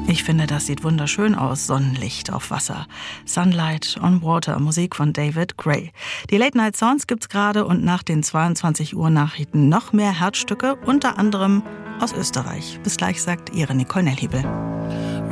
Ich finde, das sieht wunderschön aus. Sonnenlicht auf Wasser. Sunlight on Water, Musik von David Gray. Die Late Night Sounds gibt's gerade und nach den 22 Uhr Nachrichten noch mehr Herzstücke, unter anderem aus Österreich. Bis gleich, sagt Ihre Nicole Nelhebel.